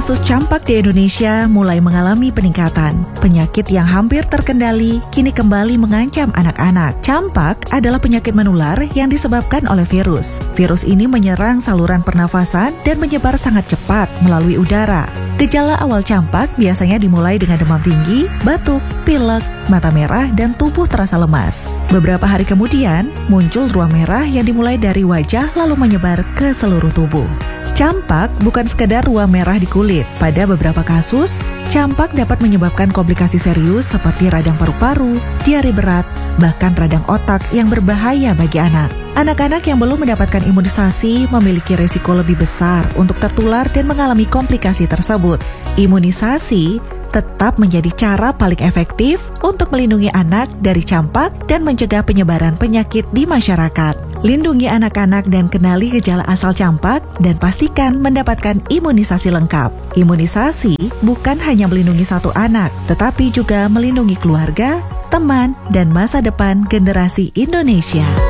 Kasus campak di Indonesia mulai mengalami peningkatan. Penyakit yang hampir terkendali kini kembali mengancam anak-anak. Campak adalah penyakit menular yang disebabkan oleh virus. Virus ini menyerang saluran pernafasan dan menyebar sangat cepat melalui udara. Gejala awal campak biasanya dimulai dengan demam tinggi, batuk, pilek, mata merah, dan tubuh terasa lemas. Beberapa hari kemudian, muncul ruam merah yang dimulai dari wajah lalu menyebar ke seluruh tubuh. Campak bukan sekedar ruam merah di kulit. Pada beberapa kasus, campak dapat menyebabkan komplikasi serius seperti radang paru-paru, diare berat, bahkan radang otak yang berbahaya bagi anak. Anak-anak yang belum mendapatkan imunisasi memiliki risiko lebih besar untuk tertular dan mengalami komplikasi tersebut. Imunisasi tetap menjadi cara paling efektif untuk melindungi anak dari campak dan mencegah penyebaran penyakit di masyarakat. Lindungi anak-anak dan kenali gejala asal campak dan pastikan mendapatkan imunisasi lengkap. Imunisasi bukan hanya melindungi satu anak, tetapi juga melindungi keluarga, teman, dan masa depan generasi Indonesia.